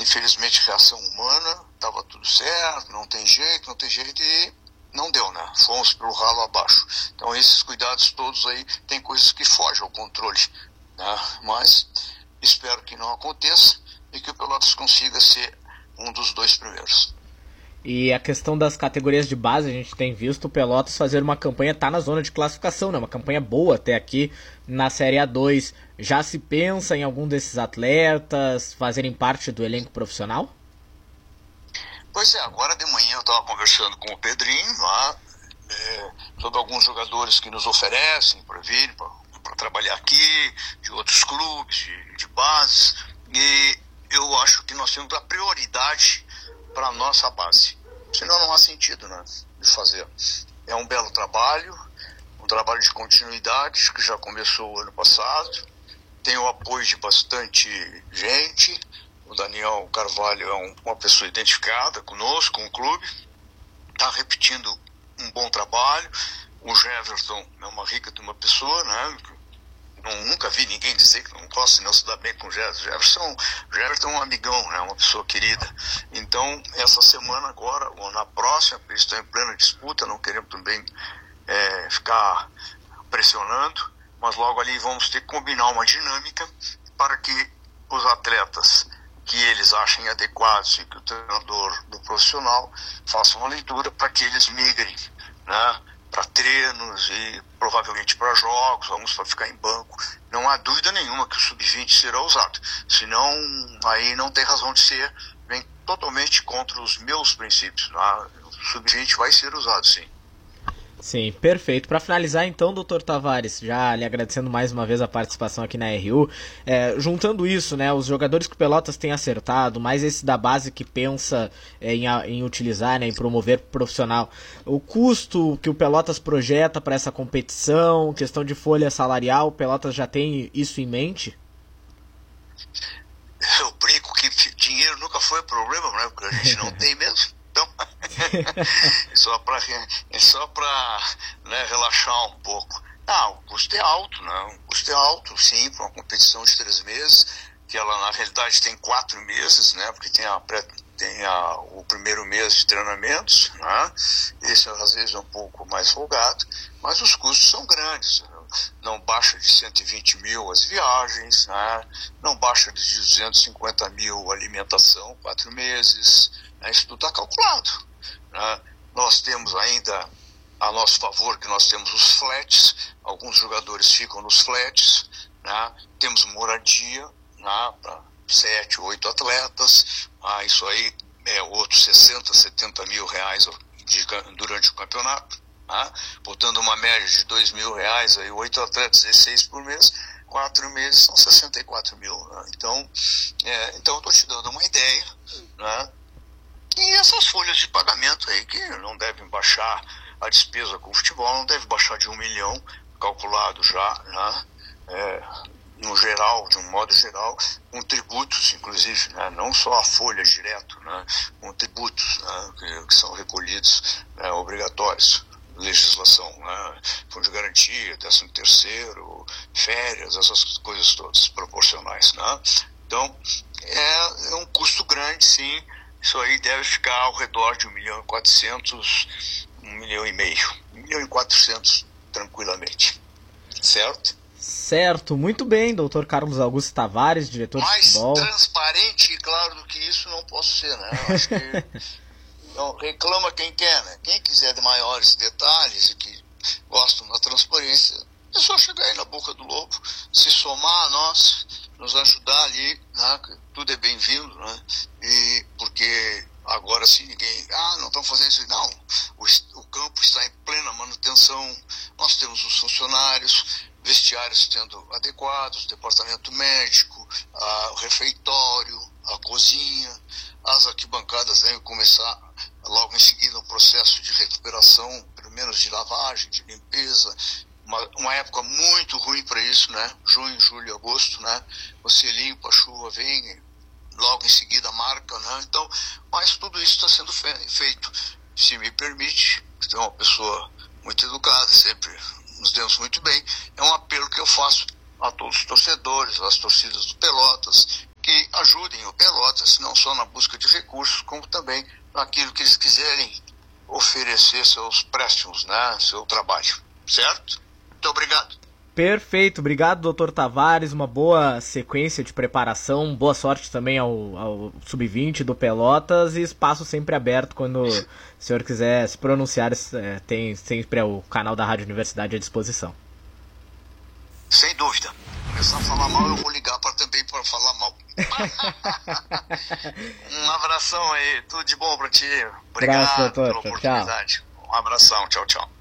infelizmente reação humana, estava tudo certo, não tem jeito, e não deu, né? Fomos pelo ralo abaixo. Então esses cuidados todos aí, tem coisas que fogem ao controle, né? Mas espero que não aconteça e que o Pelotas consiga ser um dos 2 primeiros. E a questão das categorias de base, a gente tem visto o Pelotas fazer uma campanha, tá na zona de classificação, né? Uma campanha boa até aqui na Série A2. Já se pensa em algum desses atletas fazerem parte do elenco profissional? Pois é, agora de manhã eu estava conversando com o Pedrinho lá, sobre alguns jogadores que nos oferecem para vir, para trabalhar aqui, de outros clubes, de bases, e eu acho que nós temos a prioridade para a nossa base. Senão não há sentido, né, de fazer. É um belo trabalho, um trabalho de continuidade que já começou ano passado, tem o apoio de bastante gente. O Daniel Carvalho é uma pessoa identificada conosco, com o clube, está repetindo um bom trabalho. O Jefferson é uma rica de uma pessoa, né? Nunca vi ninguém dizer que não gosta, não se dá bem com o Jefferson. O Jefferson é um amigão, né? Uma pessoa querida. Então, essa semana agora, ou na próxima, eles estão em plena disputa, não queremos também ficar pressionando, mas logo ali vamos ter que combinar uma dinâmica para que os atletas que eles achem adequados e que o treinador do profissional faça uma leitura para que eles migrem, né, para treinos e provavelmente para jogos, vamos para ficar em banco. Não há dúvida nenhuma que o sub-20 será usado, senão aí não tem razão de ser, vem totalmente contra os meus princípios, né? O sub-20 vai ser usado, sim. Sim, perfeito. Para finalizar então, Dr. Tavares, já lhe agradecendo mais uma vez a participação aqui na RU, juntando isso, né, os jogadores que o Pelotas tem acertado, mais esse da base que pensa em utilizar, né, em promover profissional, o custo que o Pelotas projeta para essa competição, questão de folha salarial, o Pelotas já tem isso em mente? Eu brinco que dinheiro nunca foi problema, né, porque a gente não tem mesmo. Então, só para né, relaxar um pouco. O custo é alto, né? O custo é alto, sim, para uma competição de 3 meses, que ela na realidade tem 4 meses, né? Porque tem o primeiro mês de treinamentos, né? Esse às vezes é um pouco mais folgado, mas os custos são grandes. Não baixa de 120 mil as viagens, né? Não baixa de 250 mil a alimentação, 4 meses. Isso tudo está calculado, né? Nós temos ainda a nosso favor que nós temos os flats, alguns jogadores ficam nos flats, né? Temos moradia, né, para 7, 8 atletas, isso aí é outros 60, 70 mil reais durante o campeonato, né? Botando uma média de 2 mil reais, aí 8 atletas, 16 por mês, 4 meses são 64 mil, né? Então eu estou te dando uma ideia, né? E essas folhas de pagamento aí que não devem baixar, a despesa com o futebol não deve baixar de 1 milhão, calculado já, né? No geral, de um modo geral, com tributos, inclusive, né? Não só a folha direto, né? Com tributos, né? que são recolhidos, né? Obrigatórios, legislação, né? Fundo de garantia, 13º, férias, essas coisas todas proporcionais, né? Então, é um custo grande, sim. Isso aí deve ficar ao redor de 1.400.000, 1,5 milhão, 1.400.000 tranquilamente. Certo? Certo, muito bem, Dr. Carlos Augusto Tavares, diretor de futebol. Mais transparente e claro do que isso não posso ser, né? Eu acho que então, reclama quem quer, né? Quem quiser de maiores detalhes e que gostam da transparência, é só chegar aí na boca do lobo, se somar a nós, nos ajudar ali, né? Tudo é bem-vindo, né? E porque agora sim ninguém, não estão fazendo isso, não. O campo está em plena manutenção, nós temos os funcionários, vestiários sendo adequados, departamento médico, o refeitório, a cozinha, as arquibancadas devem começar logo em seguida um processo de recuperação, pelo menos de lavagem, de limpeza. Uma época muito ruim para isso, né? Junho, julho, agosto, né? Você limpa, a chuva vem, logo em seguida marca, né? Então, mas tudo isso está sendo feito. Se me permite, você é uma pessoa muito educada, sempre nos demos muito bem. É um apelo que eu faço a todos os torcedores, às torcidas do Pelotas, que ajudem o Pelotas, não só só na busca de recursos, como também naquilo que eles quiserem oferecer seus préstimos, né, seu trabalho. Certo? Muito obrigado. Perfeito, obrigado, doutor Tavares, uma boa sequência de preparação, boa sorte também ao Sub-20 do Pelotas e espaço sempre aberto quando o senhor quiser se pronunciar, tem sempre o canal da Rádio Universidade à disposição. Sem dúvida. Começar a falar mal, eu vou ligar também para falar mal. Um abração aí, tudo de bom para ti. Obrigado. Abraço, doutor. Pela oportunidade. Tchau. Um abração, tchau, tchau.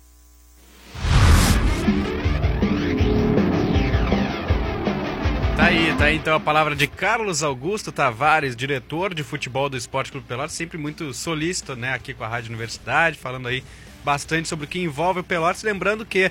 Tá aí então a palavra de Carlos Augusto Tavares, diretor de futebol do Esporte Clube Pelotas, sempre muito solícito, né, aqui com a Rádio Universidade, falando aí bastante sobre o que envolve o Pelotas, lembrando que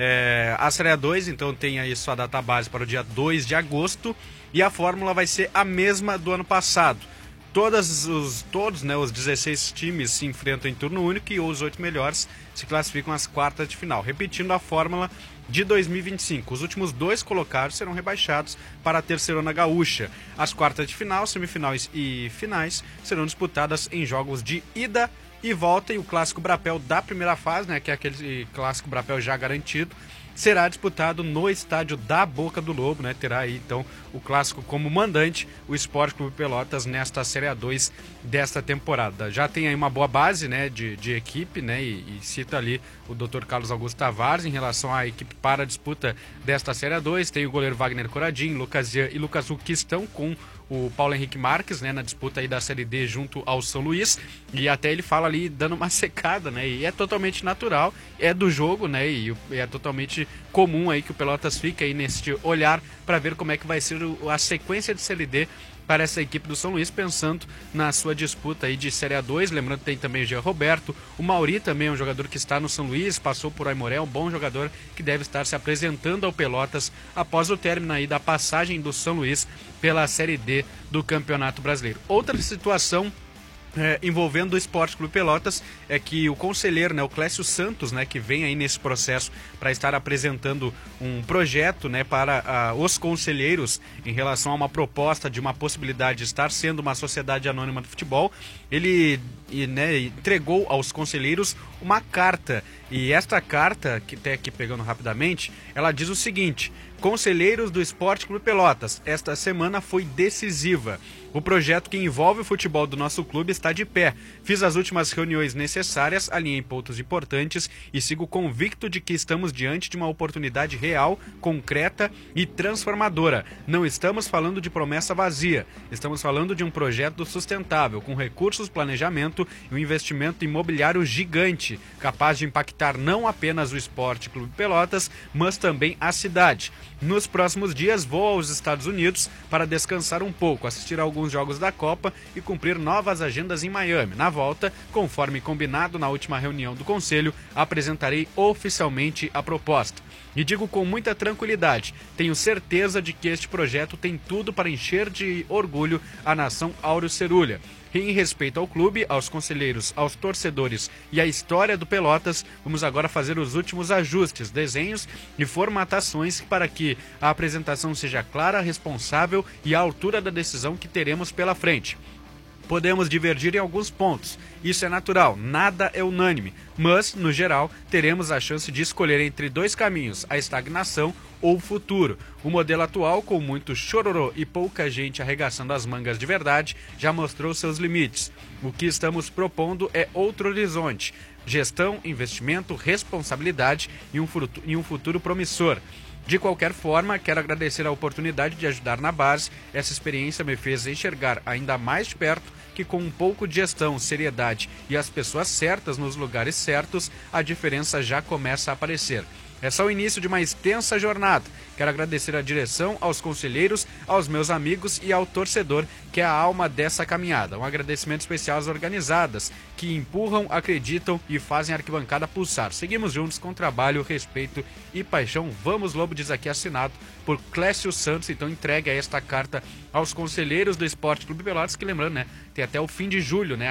a Série A2, então, tem aí sua data base para o dia 2 de agosto e a fórmula vai ser a mesma do ano passado. Todos, né, os 16 times se enfrentam em turno único e os 8 melhores se classificam às quartas de final, repetindo a fórmula de 2025. Os últimos 2 colocados serão rebaixados para a Terceirona Gaúcha. As quartas de final, semifinais e finais serão disputadas em jogos de ida e volta, e o Clássico Brapel da primeira fase, né, que é aquele Clássico Brapel já garantido, será disputado no estádio da Boca do Lobo, né? Terá aí então o clássico como mandante, o Esporte Clube Pelotas, nesta Série A2 desta temporada. Já tem aí uma boa base, né, de equipe, né, e cita ali o Dr. Carlos Augusto Tavares em relação à equipe para a disputa desta Série A2. Tem o goleiro Wagner Coradinho, Lucas Ian e Lucas Huck, que estão com o Paulo Henrique Marques, né, na disputa aí da Série D junto ao São Luís, e até ele fala ali dando uma secada, né, e é totalmente natural, é do jogo, né, e é totalmente comum aí que o Pelotas fique aí neste olhar para ver como é que vai ser a sequência de Série D para essa equipe do São Luís, pensando na sua disputa aí de Série A2. Lembrando que tem também o Jean Roberto, o Mauri também é um jogador que está no São Luís, passou por Aimoré, um bom jogador que deve estar se apresentando ao Pelotas após o término aí da passagem do São Luís pela Série D do Campeonato Brasileiro. Outra situação envolvendo o Esporte Clube Pelotas é que o conselheiro, né, o Clécio Santos, né, que vem aí nesse processo para estar apresentando um projeto, né, para os conselheiros em relação a uma proposta de uma possibilidade de estar sendo uma sociedade anônima do futebol, ele entregou aos conselheiros uma carta, e esta carta, que até aqui pegando rapidamente, ela diz o seguinte: conselheiros do Esporte Clube Pelotas, esta semana foi decisiva. O projeto que envolve o futebol do nosso clube está de pé. Fiz as últimas reuniões necessárias, alinhei pontos importantes e sigo convicto de que estamos diante de uma oportunidade real, concreta e transformadora. Não estamos falando de promessa vazia. Estamos falando de um projeto sustentável, com recursos, planejamento e um investimento imobiliário gigante, capaz de impactar não apenas o Esporte Clube Pelotas, mas também a cidade. Nos próximos dias vou aos Estados Unidos para descansar um pouco, assistir a alguns jogos da Copa e cumprir novas agendas em Miami. Na volta, conforme combinado na última reunião do Conselho, apresentarei oficialmente a proposta. E digo com muita tranquilidade, tenho certeza de que este projeto tem tudo para encher de orgulho a nação Áureo-Cerulha. Em respeito ao clube, aos conselheiros, aos torcedores e à história do Pelotas, vamos agora fazer os últimos ajustes, desenhos e formatações para que a apresentação seja clara, responsável e à altura da decisão que teremos pela frente. Podemos divergir em alguns pontos, isso é natural, nada é unânime, mas, no geral, teremos a chance de escolher entre 2 caminhos, a estagnação ou o futuro. O modelo atual, com muito chororô e pouca gente arregaçando as mangas de verdade, já mostrou seus limites. O que estamos propondo é outro horizonte: gestão, investimento, responsabilidade e um futuro promissor. De qualquer forma, quero agradecer a oportunidade de ajudar na base. Essa experiência me fez enxergar ainda mais de perto que com um pouco de gestão, seriedade e as pessoas certas nos lugares certos, a diferença já começa a aparecer. É só o início de uma extensa jornada. Quero agradecer à direção, aos conselheiros, aos meus amigos e ao torcedor, que é a alma dessa caminhada. Um agradecimento especial às organizadas, que empurram, acreditam e fazem a arquibancada pulsar. Seguimos juntos com trabalho, respeito e paixão. Vamos, Lobo, diz aqui, assinado por Clécio Santos. Então entregue esta carta aos conselheiros do Esporte Clube Pelotas, que, lembrando, né, tem até o fim de julho, né,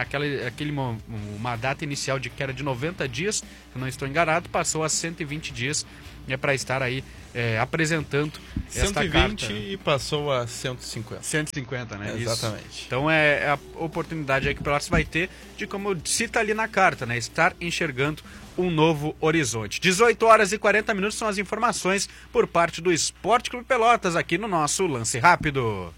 uma data inicial que era de 90 dias, se não estou enganado, passou a 120 dias para estar aí apresentando esta 120 carta. E passou a 150. 150, né? Exatamente. Isso. Então é a oportunidade aí que o Pelotas vai ter de, como cita ali na carta, né? Estar enxergando um novo horizonte. 18h40 são as informações por parte do Esporte Clube Pelotas aqui no nosso Lance Rápido.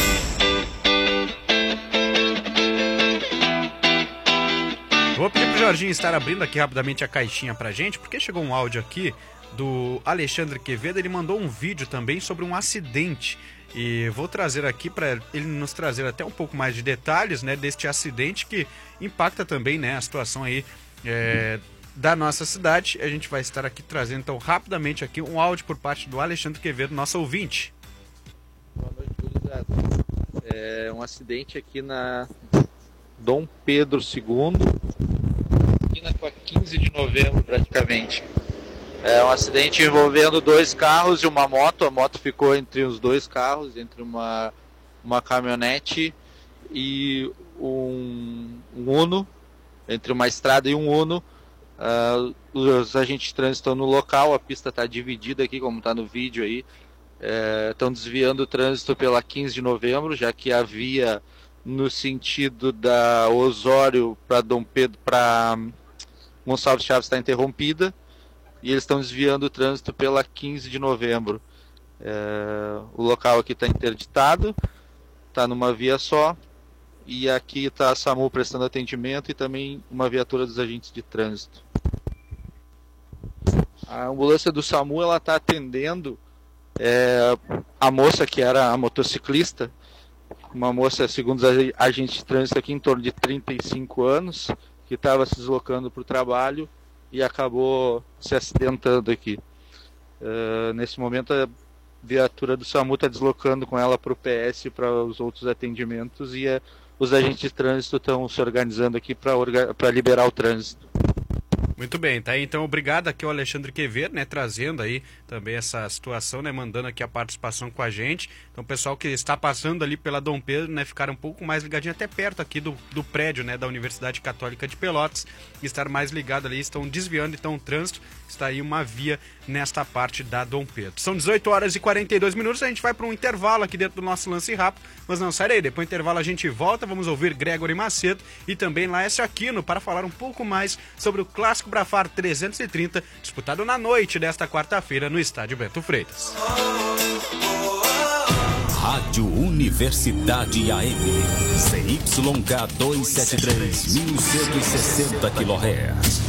Vou pedir pro Jorginho estar abrindo aqui rapidamente a caixinha pra gente, porque chegou um áudio aqui do Alexandre Quevedo. Ele mandou um vídeo também sobre um acidente e vou trazer aqui para ele nos trazer até um pouco mais de detalhes, né, deste acidente que impacta também, né, a situação aí da nossa cidade. A gente vai estar aqui trazendo então rapidamente aqui um áudio por parte do Alexandre Quevedo, nosso ouvinte. Boa noite, gurizada. É um acidente aqui na Dom Pedro II, esquina com a 15 de novembro praticamente. É um acidente envolvendo 2 carros e uma moto. A moto ficou entre os 2 carros, entre uma caminhonete e um Uno, entre uma estrada e um Uno. Os agentes de trânsito estão no local, a pista está dividida aqui, como está no vídeo aí. Estão desviando o trânsito pela 15 de novembro, já que a via no sentido da Osório para Dom Pedro, para Gonçalves Chaves está interrompida. E eles estão desviando o trânsito pela 15 de novembro. O local aqui está interditado, está numa via só. E aqui está a SAMU prestando atendimento e também uma viatura dos agentes de trânsito. A ambulância do SAMU está atendendo a moça que era a motociclista. Uma moça, segundo os agentes de trânsito aqui, em torno de 35 anos, que estava se deslocando para o trabalho e acabou se acidentando aqui. Nesse momento a viatura do SAMU está deslocando com ela para o PS para os outros atendimentos e os agentes de trânsito estão se organizando aqui para liberar o trânsito. Muito bem, tá aí então, obrigado aqui ao Alexandre Quevedo, né, trazendo aí também essa situação, né, mandando aqui a participação com a gente. Então o pessoal que está passando ali pela Dom Pedro, né, ficar um pouco mais ligadinho, até perto aqui do prédio, né, da Universidade Católica de Pelotas, estar mais ligado ali, estão desviando então o trânsito, está aí uma via nesta parte da Dom Pedro. São 18h42, a gente vai para um intervalo aqui dentro do nosso Lance Rápido, mas não sai daí, depois do intervalo a gente volta, vamos ouvir Gregory Macedo e também Laércio Aquino para falar um pouco mais sobre o Clássico Brafar 330, disputado na noite desta quarta-feira no Estádio Bento Freitas. Rádio Universidade AM, CYK 273, 1160 kHz.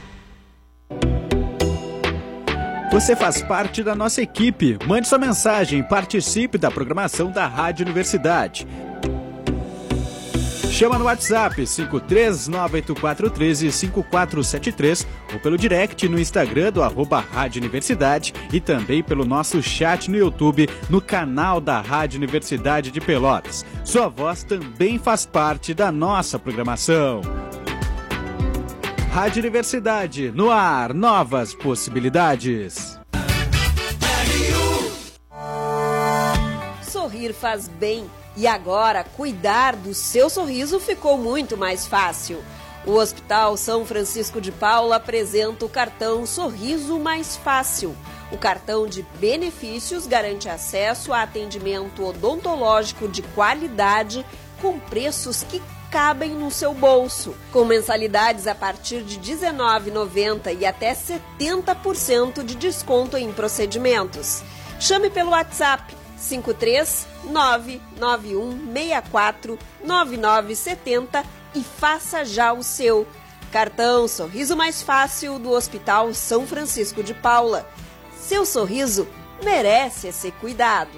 Você faz parte da nossa equipe. Mande sua mensagem e participe da programação da Rádio Universidade. Chama no WhatsApp 53984135473 ou pelo direct no Instagram do @Rádio Universidade e também pelo nosso chat no YouTube no canal da Rádio Universidade de Pelotas. Sua voz também faz parte da nossa programação. Rádio Universidade, no ar, novas possibilidades. Sorrir faz bem. E agora, cuidar do seu sorriso ficou muito mais fácil. O Hospital São Francisco de Paula apresenta o cartão Sorriso Mais Fácil. O cartão de benefícios garante acesso a atendimento odontológico de qualidade com preços que cabem no seu bolso, com mensalidades a partir de R$ 19,90 e até 70% de desconto em procedimentos. Chame pelo WhatsApp 53991649970 e faça já o seu. Cartão Sorriso Mais Fácil do Hospital São Francisco de Paula. Seu sorriso merece ser cuidado.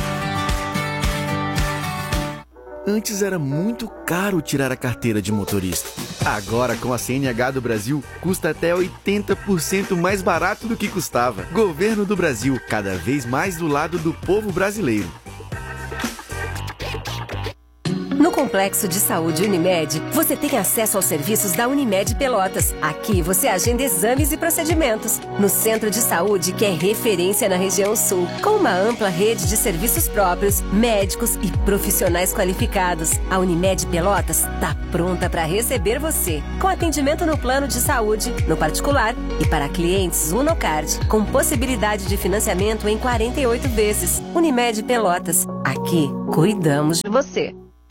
Antes era muito caro tirar a carteira de motorista. Agora, com a CNH do Brasil, custa até 80% mais barato do que custava. Governo do Brasil, cada vez mais do lado do povo brasileiro. No Complexo de Saúde Unimed, você tem acesso aos serviços da Unimed Pelotas. Aqui você agenda exames e procedimentos. No Centro de Saúde, que é referência na região sul, com uma ampla rede de serviços próprios, médicos e profissionais qualificados. A Unimed Pelotas está pronta para receber você, com atendimento no plano de saúde, no particular e para clientes Unocard, com possibilidade de financiamento em 48 vezes. Unimed Pelotas. Aqui, cuidamos de você.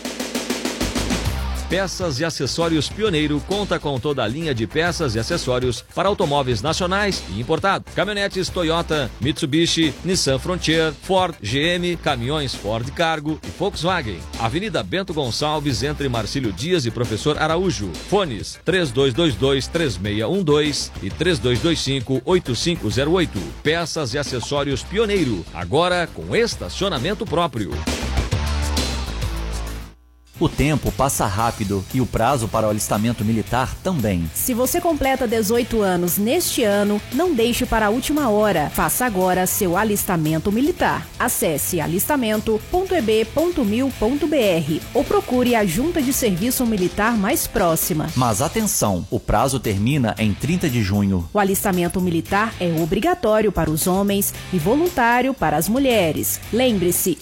Peças e Acessórios Pioneiro conta com toda a linha de peças e acessórios para automóveis nacionais e importados. Caminhonetes Toyota, Mitsubishi, Nissan Frontier, Ford, GM, caminhões Ford Cargo e Volkswagen. Avenida Bento Gonçalves, entre Marcílio Dias e Professor Araújo. Fones 3222-3612 e 3225-8508. Peças e Acessórios Pioneiro, agora com estacionamento próprio. O tempo passa rápido e o prazo para o alistamento militar também. Se você completa 18 anos neste ano, não deixe para a última hora. Faça agora seu alistamento militar. Acesse alistamento.eb.mil.br ou procure a Junta de Serviço Militar mais próxima. Mas atenção, o prazo termina em 30 de junho. O alistamento militar é obrigatório para os homens e voluntário para as mulheres. Lembre-se,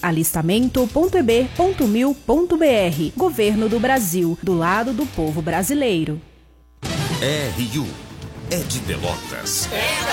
alistamento.eb.mil.br. Governo do Brasil, do lado do povo brasileiro. RU é de Pelotas.